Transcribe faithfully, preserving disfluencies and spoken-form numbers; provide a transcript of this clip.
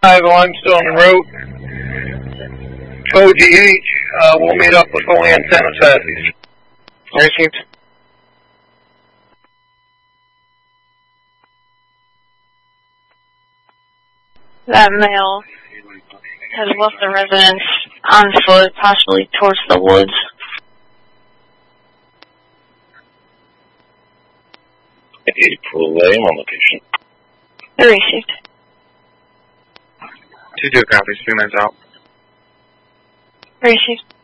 Limestone Road, O G H, uh, we'll meet up with Olean Santa Fe. Received. That male has left the residence on foot, possibly towards the woods. April Lane on location. Received. two two copies, three minutes out. Received.